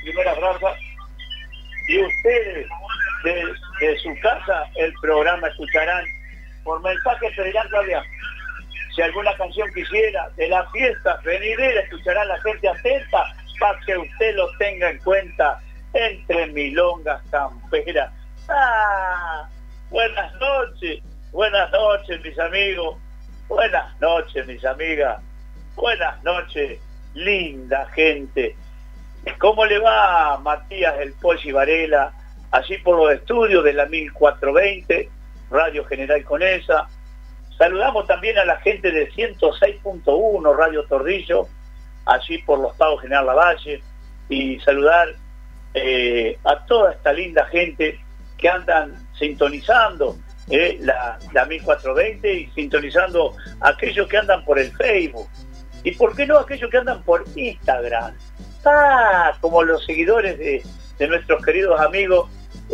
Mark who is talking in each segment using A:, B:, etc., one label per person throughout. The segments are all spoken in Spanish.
A: primera franja, y ustedes de su casa el programa escucharán. Por mensaje pedirán, Claudia, si alguna canción quisiera de la fiesta venidera, escuchará la gente atenta para que usted lo tenga en cuenta entre milongas camperas. Buenas noches mis amigos, buenas noches mis amigas, buenas noches linda gente. ¿Cómo le va Matías el Polli Varela? Allí por los estudios de la 1420, Radio General Conesa. Saludamos también a la gente de 106.1 Radio Tordillo, allí por los Pagos General Lavalle, y saludar a toda esta linda gente que andan sintonizando la 1420 y sintonizando a aquellos que andan por el Facebook. ¿Y por qué no aquellos que andan por Instagram? Como los seguidores de nuestros queridos amigos,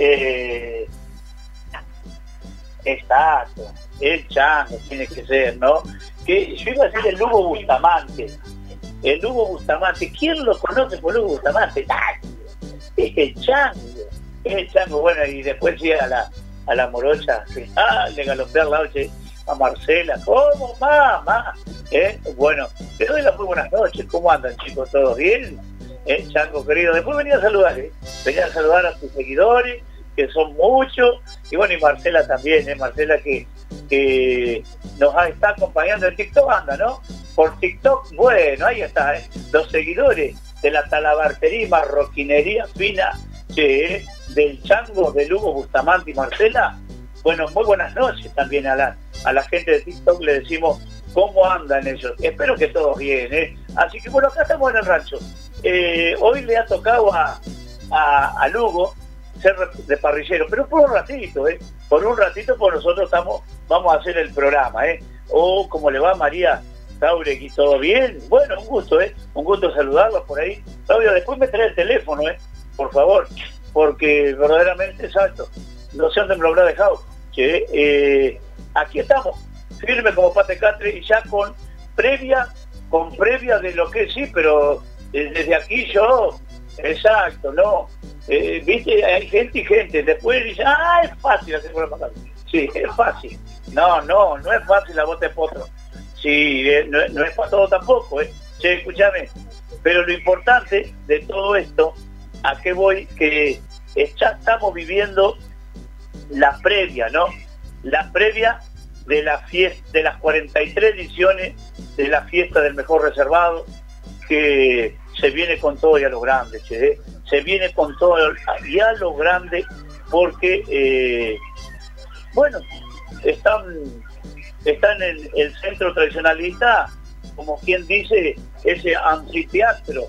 A: exacto, el Chango tiene que ser, ¿no? Que yo iba a decir el Lugo Bustamante. El Lugo Bustamante, ¿quién lo conoce por Lugo Bustamante? Es el Chango, bueno, y después llega a la morocha, le galopear la noche a Marcela. ¿Cómo, mamá? Bueno, le doy las muy buenas noches. ¿Cómo andan, chicos? ¿Todos bien? Chango querido, después venía a saludar, venía a saludar a tus seguidores, que son muchos, y bueno, y Marcela también, Marcela que nos está acompañando en TikTok, anda, ¿no? Por TikTok, bueno, ahí está, los seguidores de la talabartería y marroquinería fina del Chango, de Lugo Bustamante y Marcela. Bueno, muy buenas noches también a la gente de TikTok, le decimos cómo andan ellos. Espero que todos bien, Así que bueno, acá estamos en el rancho. Hoy le ha tocado a Lugo ser de parrillero, pero por un ratito, pues nosotros vamos a hacer el programa, ¿Cómo le va María Jauregui? ¿Todo bien? Bueno, un gusto saludarlos por ahí. Claudia, después me trae el teléfono, por favor, porque verdaderamente, exacto, no sé dónde me lo habrá dejado. Aquí estamos, firme como pate catre y ya con previa de lo que sí, pero desde aquí yo, exacto, ¿no? Viste, hay gente y gente, después dice, es fácil hacer por la. Sí, es fácil. No es fácil la bota de potro. Sí, no es para todo tampoco, escúchame, pero lo importante de todo esto, ¿a qué voy? Que ya estamos viviendo la previa, ¿no? La previa de la fiesta, de las 43 ediciones de la fiesta del mejor reservado, que se viene con todo y a lo grande, se viene con todo y a lo grande, porque bueno, están en el centro tradicionalista, como quien dice, ese anfiteatro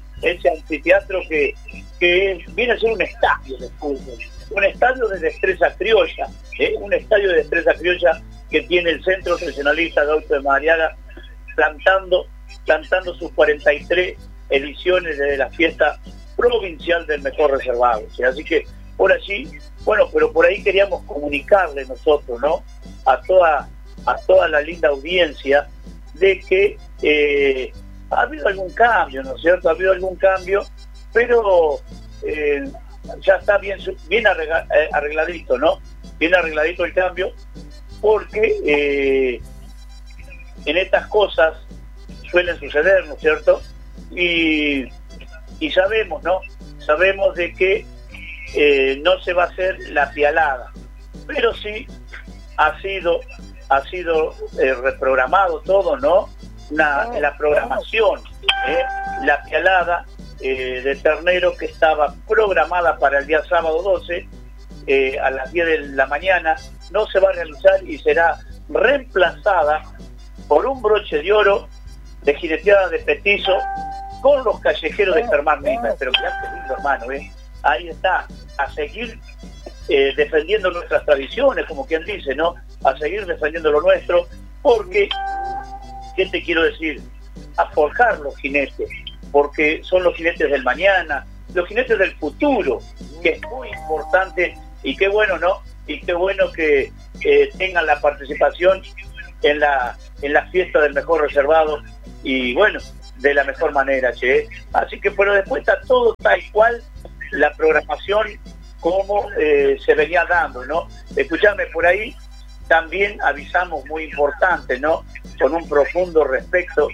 A: que viene a ser un estadio de fútbol, un estadio de destreza criolla, un estadio de destreza criolla que tiene el centro tradicionalista Gaucho de Madariaga, plantando sus 43 ediciones de la fiesta provincial del mejor reservado. Así que por allí, bueno, pero por ahí queríamos comunicarle nosotros, ¿no? A toda la linda audiencia de que ha habido algún cambio, ¿no es cierto? Ha habido algún cambio, pero ya está bien arregladito, ¿no? Bien arregladito el cambio, porque en estas cosas suelen suceder, ¿no es cierto? Y sabemos, ¿no? Sabemos de que no se va a hacer la pialada, pero sí ha sido reprogramado todo, ¿no? La programación, la pialada de ternero que estaba programada para el día sábado 12 a las 10 de la mañana, no se va a realizar y será reemplazada por un broche de oro de jineteada de petizo con los callejeros de Germán Lima. Pero mirá qué lindo, hermano, ahí está, a seguir defendiendo nuestras tradiciones, como quien dice, ¿no? A seguir defendiendo lo nuestro, porque, ¿qué te quiero decir? A forjar los jinetes, porque son los jinetes del mañana, los jinetes del futuro, que es muy importante, y qué bueno, ¿no? Y qué bueno que tengan la participación en la fiesta del mejor reservado, y bueno, de la mejor manera, che. Así que, pero después está todo tal cual, la programación como se venía dando, ¿no? Escuchame, por ahí también avisamos, muy importante, ¿no? Con un profundo respeto,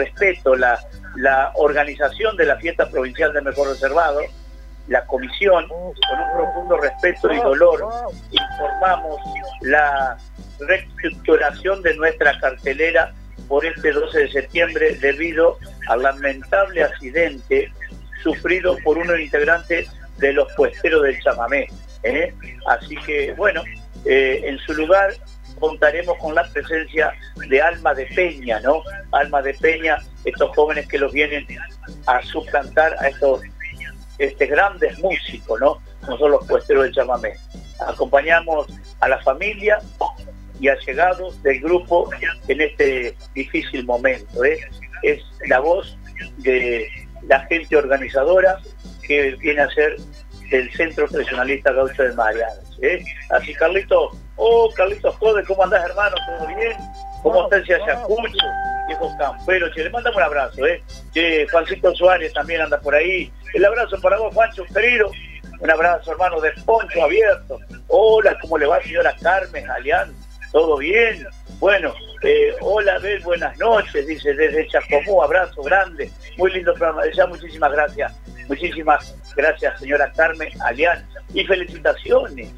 A: la organización de la fiesta provincial del mejor reservado, la comisión, con un profundo respeto y dolor, informamos la reestructuración de nuestra cartelera por este 12 de septiembre debido al lamentable accidente sufrido por uno integrante de los puesteros del chamamé. Así que, bueno, en su lugar contaremos con la presencia de Alma de Peña, ¿no? Alma de Peña, estos jóvenes que los vienen a suplantar a estos grandes músicos, ¿no? Como son los puesteros del chamamé. Acompañamos a la familia y allegados del grupo en este difícil momento. Es la voz de la gente organizadora que viene a ser del Centro Tradicionalista Gaucho de Magallanes. Así, Carlito, Carlitos Code, ¿cómo andás, hermano? ¿Todo bien? ¿Cómo está ese Ayacucho? Viejo campero, che, le mandamos un abrazo, Che, Juancito Suárez también anda por ahí. El abrazo para vos, Juancho, querido. Un abrazo, hermano, de poncho abierto. Hola, ¿cómo le va, señora Carmen Alián? ¿Todo bien? Bueno, hola, Abel, buenas noches, dice desde Chacomú, abrazo grande. Muy lindo programa, ya muchísimas gracias. Muchísimas gracias, señora Carmen Alián. Y felicitaciones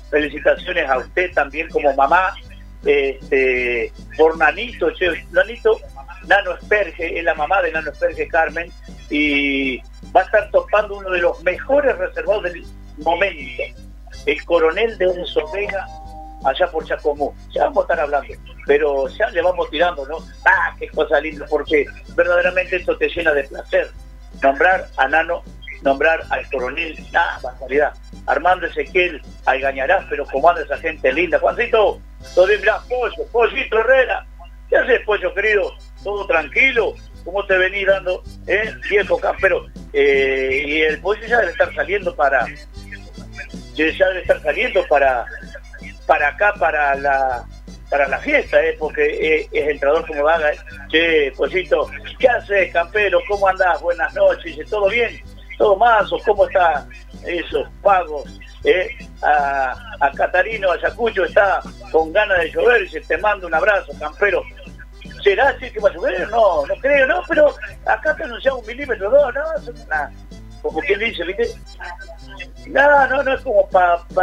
A: a usted también como mamá, por Nanito, Nano Esperge, es la mamá de Nano Esperge, Carmen, y va a estar topando uno de los mejores reservados del momento, el Coronel de Vega, allá por Chacomú. Ya vamos a estar hablando, pero ya le vamos tirando, ¿no? Qué cosa linda, porque verdaderamente esto te llena de placer. Nombrar a Nano, nombrar al Coronel, barbaridad. Armando Ezequiel, Algañarás, pero como anda esa gente linda. Juancito, todo bien, mirá, Pollito Herrera. ¿Qué haces, Pollo, querido? ¿Todo tranquilo? ¿Cómo te venís dando, viejo campero? Y el Pollo ya debe estar saliendo para acá, para la fiesta, porque es entrador como vaga. Che, Pollito, ¿qué haces, campero? ¿Cómo andás? Buenas noches. Dice, ¿todo bien? ¿Todo más? ¿O cómo está esos pagos? A Catarino, Ayacucho, está con ganas de llover. Dice, te mando un abrazo, campero. ¿Será así que va a llover? No creo, no, pero acá te anunciaba 1 milímetro, como quien dice, ¿viste? No, es como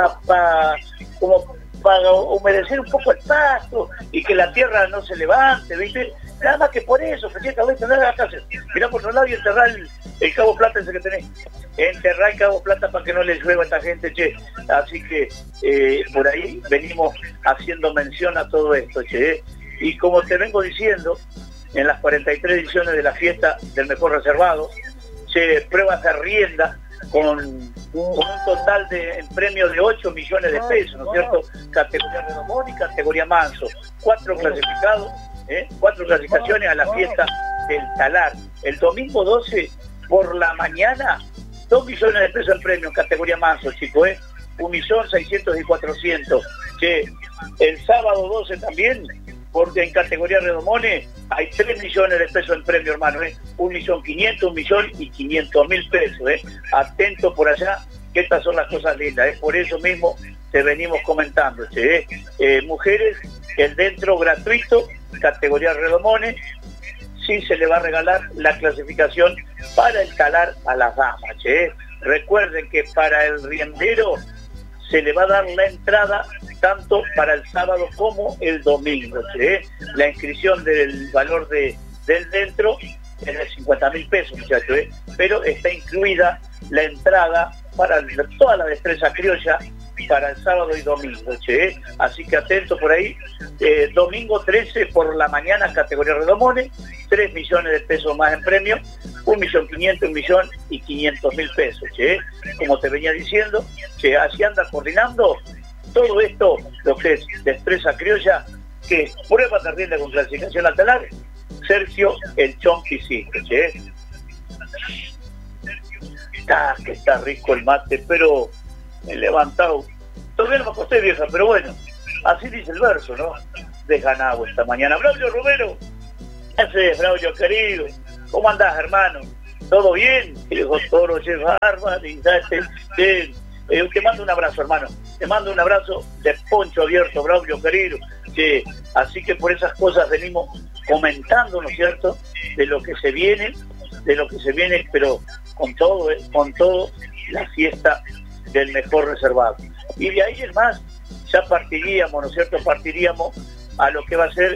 A: para humedecer un poco el pasto y que la tierra no se levante, ¿viste? Nada más que por eso, que tiene que nada que hacer. Mirá por otro lado y enterrar el Cabo Plata ese que tenés. Enterrar el Cabo Plata para que no le llueva a esta gente, che. Así que por ahí venimos haciendo mención a todo esto, che. Y como te vengo diciendo, en las 43 ediciones de la fiesta del mejor reservado, se pruebas de rienda con un total en premios de 8 millones de pesos, ¿no es cierto? Categoría Redomón y categoría Manso. 4 clasificados, 4 clasificaciones a la fiesta del Talar. El domingo 12 por la mañana, 2 millones de pesos en premio en categoría Manso, chico, 1.600.000 y 400.000. El sábado 12 también, porque en categoría Redomones hay 3 millones de pesos en premio, hermano, 1.500.000, 1.500.000 pesos, Atento por allá, que estas son las cosas lindas, por eso mismo te venimos comentando, mujeres, el dentro gratuito, categoría Redomones, sí se le va a regalar la clasificación para el Talar a las damas, Recuerden que para el riendero se le va a dar la entrada tanto para el sábado como el domingo. La inscripción del valor del dentro es de 50.000 pesos, muchachos, pero está incluida la entrada para toda la destreza criolla para el sábado y domingo. Así que atento por ahí. Domingo 13 por la mañana, categoría Redomones, 3 millones de pesos más en premio, 1.500.000, 1.500.000 pesos. Como te venía diciendo, así anda coordinando todo esto, lo que es destreza criolla, que es prueba de rienda con clasificación al Talar, Sergio el Chonquicito. Que está rico el mate, pero me he levantado. Todavía no me acosté, vieja, pero bueno, así dice el verso, ¿no? Desganado esta mañana. Braulio Romero, ¿qué haces, Braulio, querido? ¿cómo andás, hermano? ¿Todo bien? Y le dijo, Toro, che, barbaridad, te mando un abrazo, hermano. Te mando un abrazo de poncho abierto, Braulio querido. Que, así que por esas cosas venimos comentando, ¿no es cierto? De lo que se viene, pero con todo la fiesta del mejor reservado. Y de ahí es más, ya partiríamos, ¿no es cierto? Partiríamos a lo que va a ser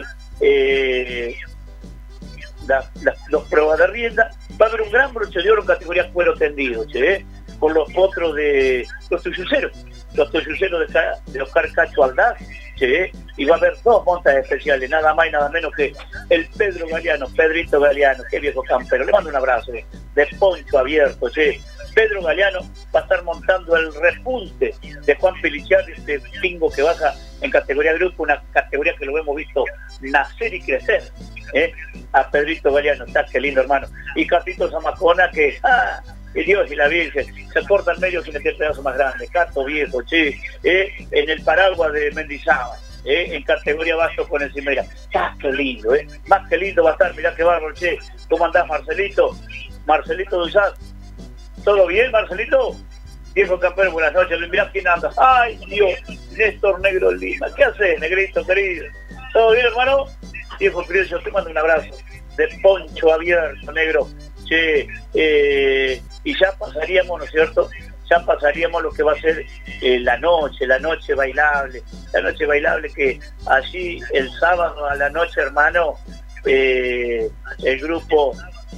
A: los pruebas de rienda. Va a haber un gran broche de oro en categoría cuero tendido, che, con los potros de los tuyuceros de Oscar Cacho Aldaz, che, y va a haber 2 montas especiales, nada más y nada menos que el Pedrito Galeano, qué viejo campero. Le mando un abrazo de poncho abierto, che. Pedro Galeano va a estar montando el repunte de Juan Pelichar, este pingo que baja en categoría grupo, una categoría que lo hemos visto nacer y crecer, a Pedrito Galeano. Está qué lindo, hermano. Y Catito Zamacona, que el Dios y la Virgen se corta al medio sin meter pedazo más grande. Cato viejo, che, en el paraguas de Mendizábal, en categoría bajo con el Cimera. Qué lindo, más que lindo va a estar. Mirá qué bárbaro, che. ¿Cómo andás, Marcelito Duzat? ¿Todo bien, Marcelito? Viejo campero, buenas noches. Mirá quién anda. Ay, Dios, Néstor Negro Lima. ¿Qué haces, negrito querido? ¿Todo bien, hermano? Viejo querido, yo te mando un abrazo de poncho abierto, negro. Che, y ya pasaríamos, ¿no es cierto? Ya pasaríamos lo que va a ser la noche bailable. La noche bailable que allí el sábado a la noche, hermano, el grupo,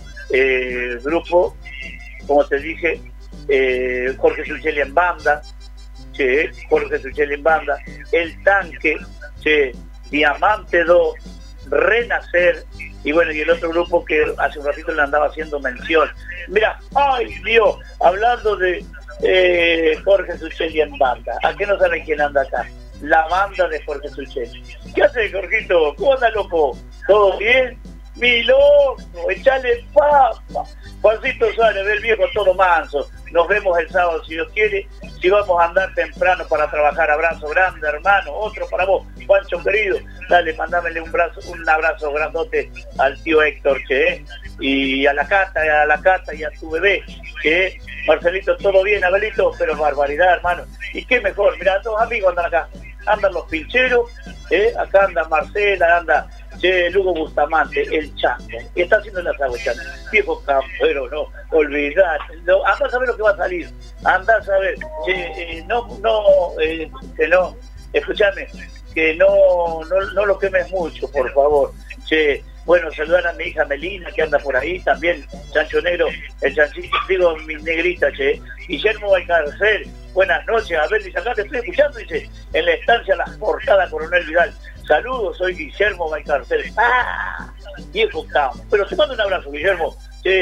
A: como te dije, Jorge Sucheli en banda, che, El Tanque, che, Diamante 2, Renacer, y bueno, y el otro grupo que hace un ratito le andaba haciendo mención. Mira, ay Dios, hablando de Jorge Sucheli en banda, ¿a qué no saben quién anda acá? La banda de Jorge Sucheli. ¿Qué hace, Jorgito? ¿Cómo anda, loco? ¿Todo bien? Mi loco, echale papa. Juancito Suárez, del viejo todo manso. Nos vemos el sábado, si Dios quiere. Si vamos a andar temprano para trabajar, abrazo grande, hermano. Otro para vos, Juancho querido. Dale, mandámele un abrazo grandote al tío Héctor, che, y a la Cata y a tu bebé, che. Marcelito, todo bien, Abelito, pero barbaridad, hermano. Y qué mejor, mira, 2 amigos andan acá. Andan los pincheros, acá anda Marcela, anda Lugo Bustamante, el Chango, y está haciendo el asado, Chango. Viejo campero, no, olvidate, no, andá a saber lo que va a salir, andá a saber, que no, escúchame, que no lo quemes mucho, por favor, che. Bueno, saludar a mi hija Melina, que anda por ahí, también Chancho Negro, el Chanchito, digo, mi negrita, che. Guillermo Valcarcel, buenas noches, a ver, dice, acá te estoy escuchando, dice, en la estancia Las Portadas, Coronel Vidal. Saludos, soy Guillermo Valcarcel. Viejo campo. Pero te mando un abrazo, Guillermo.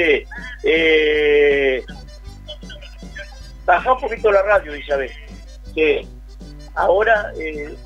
A: Baja un poquito la radio, Isabel. Que ahora,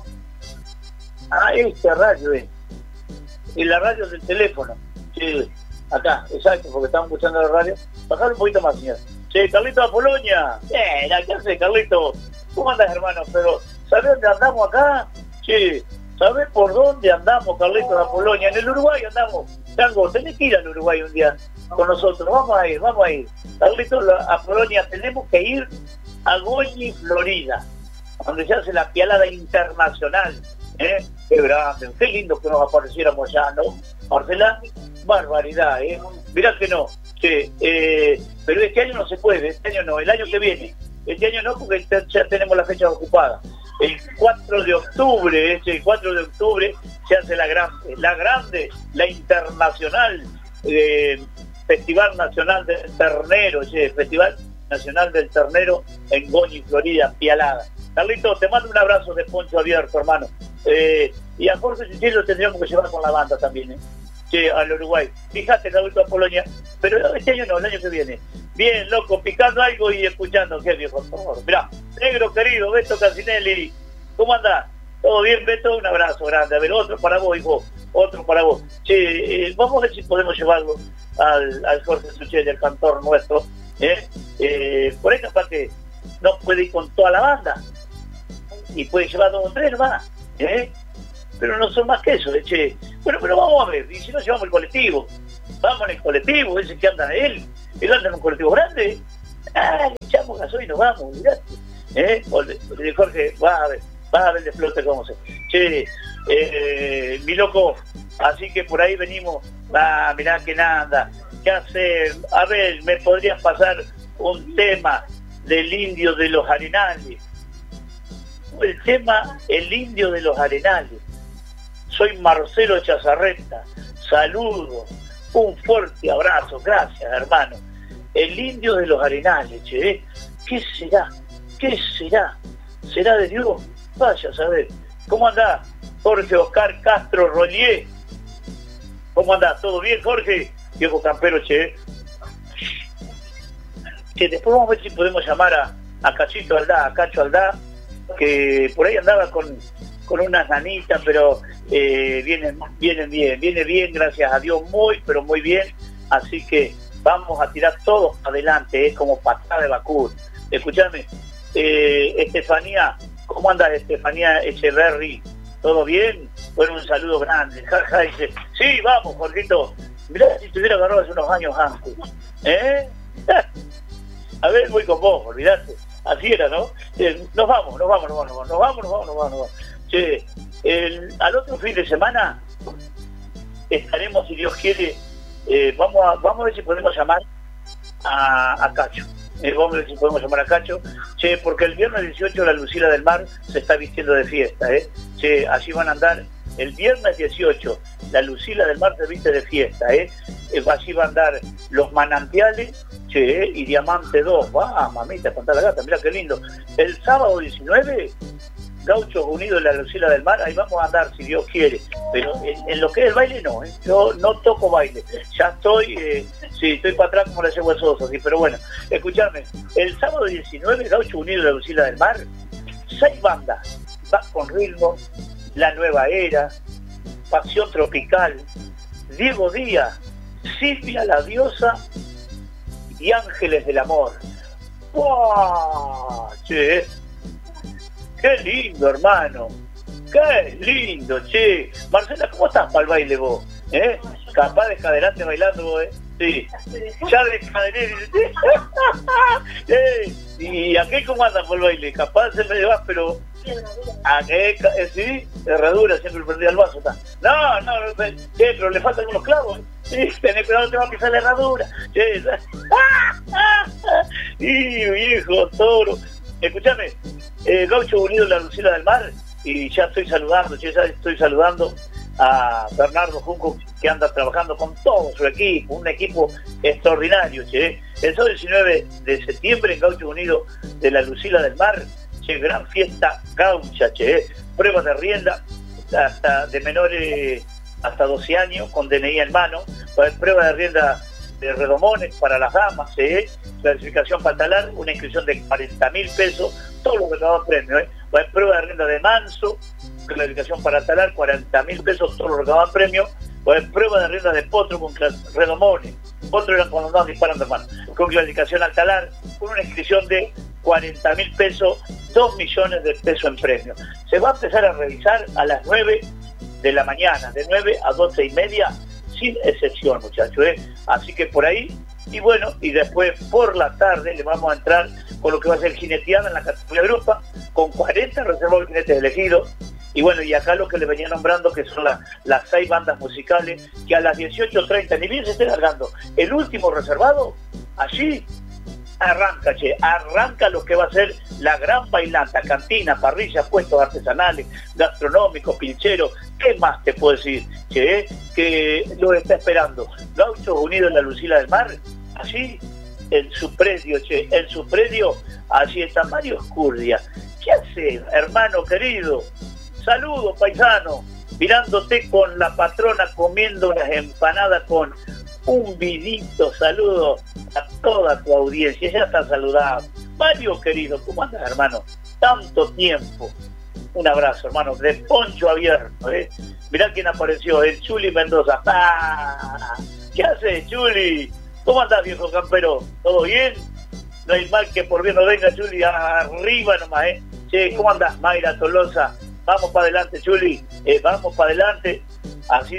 A: esta radio y la radio del teléfono. Sí, acá, exacto, porque estamos escuchando la radio. Bajar un poquito más, señor. Che, Carlito de Polonia. ¿Qué hace, Carlito? ¿Cómo andas, hermano? Pero, ¿sabés dónde andamos acá? Che, ¿sabés por dónde andamos, Carlito de Polonia? En el Uruguay andamos. Tango, tenés que ir al Uruguay un día con nosotros. Vamos a ir. Carlito, a Polonia tenemos que ir a Goñi, Florida, donde se hace la pialada internacional. Qué grande, qué lindo que nos apareciéramos allá, ¿no? Marcela, barbaridad, mirá que no, pero este año no se puede, este año no, el año que viene, este año no, porque ya tenemos la fecha ocupada. El 4 de octubre, el 4 de octubre se hace la internacional, Festival Nacional del Ternero, Festival Nacional del Ternero en Goñi, Florida, pialada. Carlito, te mando un abrazo de poncho abierto, hermano. Y a Jorge Sucheli lo tendríamos que llevar con la banda también, al Uruguay. Fíjate, Carlito, a Polonia, pero este año no, el año que viene. Bien, loco, picando algo y escuchando. Qué viejo, por favor. Mirá, negro querido, Beto Casinelli, ¿cómo andás? ¿Todo bien, Beto? Un abrazo grande. A ver, otro para vos, hijo, otro para vos. Vamos a ver si podemos llevarlo al Jorge Sucheli, el cantor nuestro. Por eso, capaz que no puede ir con toda la banda. Y puede llevar 2 o 3 más, pero no son más que eso, Bueno, pero vamos a ver, y si no llevamos el colectivo, vamos en el colectivo, ese que anda él anda en un colectivo grande, le echamos gasoil y nos vamos, mirate, Jorge, vas a ver de flote cómo se, che, mi loco, así que por ahí venimos, mirá que nada, ¿qué hacer? A ver, ¿me podrías pasar un tema del Indio de los Arenales? El tema El Indio de los Arenales. Soy Marcelo Chazarreta, saludo, un fuerte abrazo, gracias hermano. El Indio de los Arenales, che, ¿qué será? ¿Qué será? ¿Será de Dios? Vaya a saber. ¿Cómo andás, Jorge Oscar Castro Rollier? ¿Cómo andás? ¿Todo bien, Jorge? Viejo campero, che. Che, después vamos a ver si podemos llamar a Cachito Aldá, a Cacho Aldá, que por ahí andaba con unas nanitas, pero viene bien, gracias a Dios, muy, pero muy bien. Así que vamos a tirar todos adelante, como patada de Bacur. Escuchame, Estefanía, ¿cómo andas, Estefanía Echeverry? ¿Todo bien? Bueno, un saludo grande. Jaja, dice, sí, vamos, Jorgito. Mirá si te hubiera agarrado hace unos años antes. A ver, voy con vos, olvidate. Así era, ¿no? Nos vamos. Che, al otro fin de semana estaremos, si Dios quiere, vamos a ver si podemos llamar a Cacho. Vamos a ver si podemos llamar a Cacho. Che, porque el viernes 18 la Lucila del Mar se está vistiendo de fiesta, Che, allí van a andar el viernes 18, la Lucila del Mar se viste de fiesta, allí van a andar Los Manantiales, che, y Diamante 2, va, mamita, contá la gata, mirá qué lindo. El sábado 19, Gauchos Unidos de la Lucila del Mar, ahí vamos a andar si Dios quiere, pero en lo que es el baile no, yo no toco baile, ya estoy, sí, estoy para atrás como la yegua Sosa, sí, pero bueno, escuchame, el sábado 19, Gauchos Unidos de la Lucila del Mar, 6 bandas, va con ritmo, La Nueva Era, Pasión Tropical, Diego Díaz, Silvia la Diosa y Ángeles del Amor. ¡Wow! Che, qué lindo, hermano. Qué lindo, che. Marcela, ¿cómo estás para el baile vos? Capaz de caderante bailando vos, Sí. Ya de caderante. ¿Y aquel cómo anda por el baile? Capaz se me llevas, pero... sí, herradura, siempre prendía el vaso. No, pero le faltan unos clavos. Sí, tenés cuidado, te va a pisar la herradura. Y viejo toro. Escuchame, Gaucho Unido de la Lucila del Mar, y ya estoy saludando a Bernardo Junco, que anda trabajando con todo su equipo, un equipo extraordinario, che. El sábado 19 de septiembre en Gaucho Unido de la Lucila del Mar, gran fiesta gaucha, pruebas de rienda hasta de menores hasta 12 años con DNI en mano, pruebas de rienda de redomones para las damas, clasificación pantalar, una inscripción de 40.000 pesos, todo lo que daba premio, prueba de rienda de manso, clasificación pantalar, 40.000 pesos, todo lo que daba premio, prueba de rienda de potro con redomones, potro eran cuando andaban disparando, hermano, con clasificación altalar, con una inscripción de 40.000 pesos, 2 millones de pesos en premio. Se va a empezar a revisar a las 9 de la mañana, de 9 a 12:30, sin excepción, muchachos, Así que por ahí, y bueno, y después por la tarde le vamos a entrar con lo que va a ser jineteada en la categoría grupa, con 40 reservados jinetes elegidos, y bueno, y acá lo que le venía nombrando, que son las 6 bandas musicales, que a las 18:30, ni bien se esté largando el último reservado, allí arranca lo que va a ser la gran bailanta, cantina, parrillas, puestos artesanales, gastronómicos, pincheros, ¿qué más te puedo decir? Que lo está esperando. Gauchos Unidos en la Lucila del Mar, allí en su predio, allí está Mario Escurdia. ¿Qué hace, hermano querido? Saludos, paisano, mirándote con la patrona comiendo unas empanadas con un vinito. Saludo a toda tu audiencia, ya está saludado. Mario querido, ¿cómo andas, hermano? Tanto tiempo. Un abrazo, hermano, de poncho abierto, Mirá quién apareció, el Chuli Mendoza. ¿Qué hace, Chuli? ¿Cómo andás, viejo campero? ¿Todo bien? No hay mal que por bien no venga, Chuli, arriba nomás, Che, ¿cómo andás, Mayra Tolosa? Vamos para adelante, Chuli, vamos para adelante. Así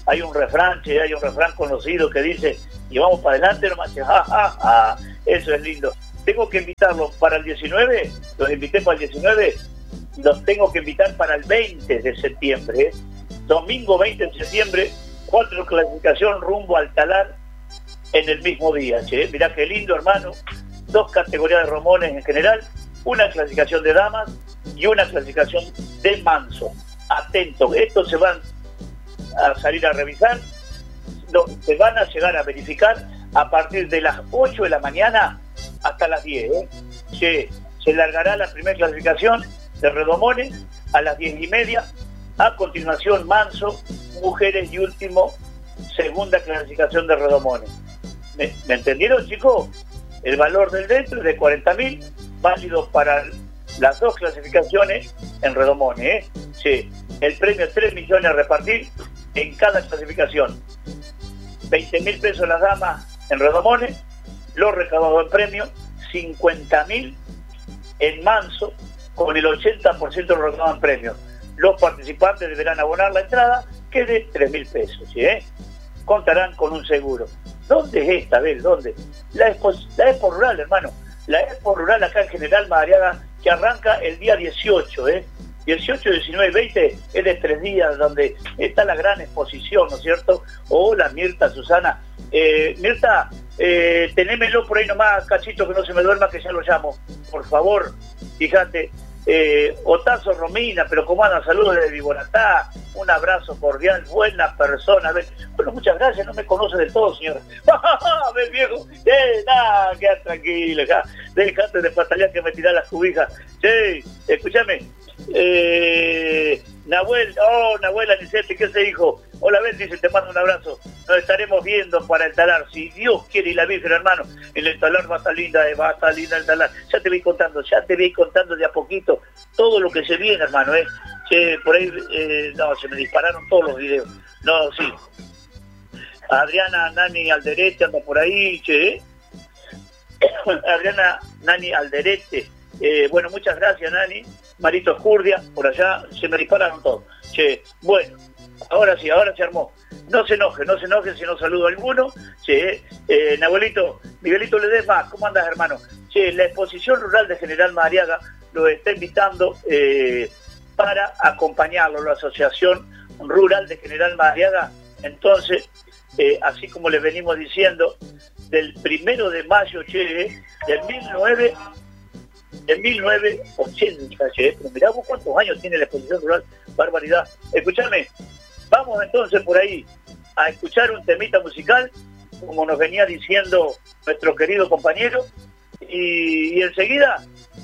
A: hay un refrán, che, hay un refrán conocido que dice, y vamos para adelante nomás, che, ja, ja, ja. Eso es lindo. Tengo que invitarlos para el 19, los invité para el 19, los tengo que invitar para el 20 de septiembre, domingo 20 de septiembre, 4 clasificación rumbo al Talar en el mismo día, che. Mirá qué lindo, hermano, 2 categorías de romones en general, una clasificación de damas y una clasificación de manso. Atentos, estos se van a salir a revisar, se van a llegar a verificar a partir de las 8 de la mañana hasta las 10. Se largará la primera clasificación de redomones a las 10:30, a continuación manso, mujeres y último, segunda clasificación de redomones. ¿Me entendieron, chicos? El valor del dentro es de 40.000, válido para las 2 clasificaciones en redomones. El premio es 3 millones a repartir en cada clasificación. 20.000 pesos las damas en redomones, los recaudados en premio, 50.000 en manso, con el 80% de los recaudados en premio. Los participantes deberán abonar la entrada, que es de 3.000 pesos. Contarán con un seguro. ¿Dónde es esta vez? ¿Dónde? La Expo Rural, hermano. La Expo Rural acá en General Madariaga, que arranca el día 18, 18, 19 y 20 es de 3 días, donde está la gran exposición, ¿no es cierto? Hola, Mirta, Susana. Mirta, tenémelo por ahí nomás, cachito, que no se me duerma, que ya lo llamo. Por favor, fíjate. Otazo Romina, pero cómo andan, saludos desde Viboratá, un abrazo cordial, buena persona. A ver, bueno, muchas gracias, no me conoce del todo, señora. A ver, viejo, nada, queda tranquilo, déjate de patalear que me tirá las cubijas. Sí, escúchame, Nahuel Anicete, ¿qué se dijo? Hola, Ben, dice, te mando un abrazo. Nos estaremos viendo para el Talar, si Dios quiere y la Virgen, hermano. En el Talar va a estar linda el Talar. Ya te voy contando de a poquito todo lo que se viene, hermano, por ahí, no, se me dispararon todos los videos. No, sí. Adriana Nani Alderete anda por ahí, Adriana Nani Alderete. Bueno, muchas gracias, Nani. Marito Escurdia, por allá, se me dispararon todos. Bueno, ahora sí, ahora se armó. No se enoje si no saludo a alguno. Nahuelito, Miguelito Ledesma, ¿cómo andas, hermano? La exposición rural de General Madariaga lo está invitando para acompañarlo, la Asociación Rural de General Madariaga. Entonces, así como les venimos diciendo, del 1 de mayo, de 1980, pero mirá vos cuántos años tiene la exposición rural, barbaridad. Escuchame, vamos entonces por ahí a escuchar un temita musical, como nos venía diciendo nuestro querido compañero, y enseguida,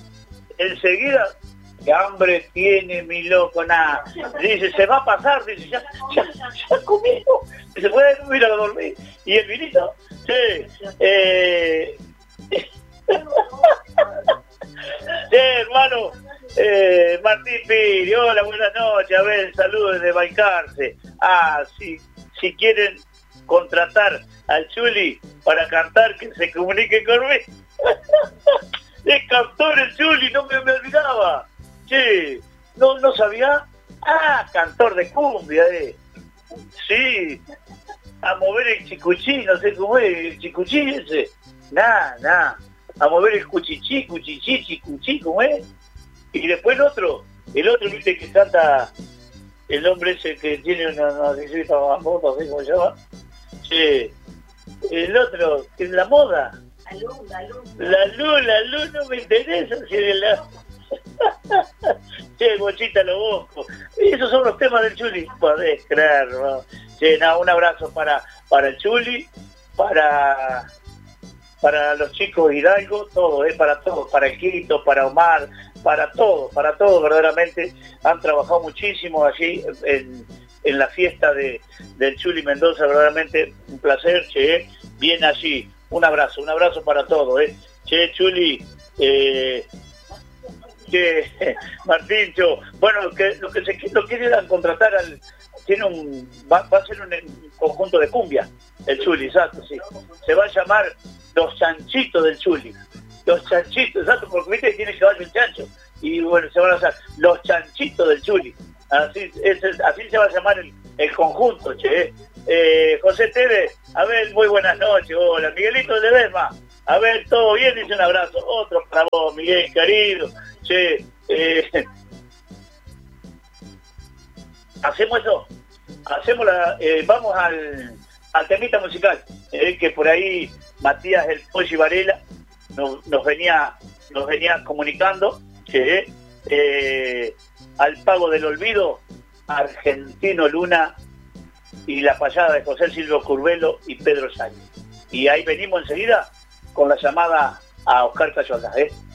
A: qué hambre tiene mi loco, nada. Dice, se va a pasar, dice, ya comió, se puede ir a dormir. Y el vinito, hermano, Martín Piri, hola, buenas noches, a ver, saludos desde Balcarce. Si quieren contratar al Chuli para cantar, que se comunique conmigo. Es cantor el Chuli, no me olvidaba. No sabía. Cantor de cumbia, Sí, a mover el chicuchí, no sé cómo es, el chicuchí ese. Nada. A mover el cuchichí, chicuchí, ¿cómo es? Y después el otro, viste, que canta, el hombre ese que tiene una bicicleta bambota, no sé cómo se llama. El otro, que es la moda. La luz no me interesa, Bochita lo busco. Esos son los temas del Chuli, podés creer, ¿no? Un abrazo para el Chuli, para los chicos de Hidalgo, todo, para todos, para el Quito, para Omar, para todo, verdaderamente han trabajado muchísimo allí en la fiesta del Chuli Mendoza, verdaderamente un placer, bien allí, un abrazo para todos, Chuli, Martíncho, bueno, lo que quieran contratar va a ser un conjunto de cumbia, el Chuli, exacto, sí, se va a llamar Los Chanchitos del Chuli, Los Chanchitos, exacto, porque viste que tiene caballo el chancho, y bueno, se van a hacer Los Chanchitos del Chuli, así se va a llamar el conjunto, José Tevez, a ver, muy buenas noches. Hola, Miguelito de Ledesma. A ver, todo bien, dice un abrazo. Otro para vos, Miguel, querido. Che, hacemos eso. Vamos al temita musical. Que por ahí Matías el Pollo Varela nos venía comunicando que al pago del olvido, Argentino Luna y la payada de José Silvio Curvelo y Pedro Sáenz. Y ahí venimos enseguida con la llamada a Oscar Tayola,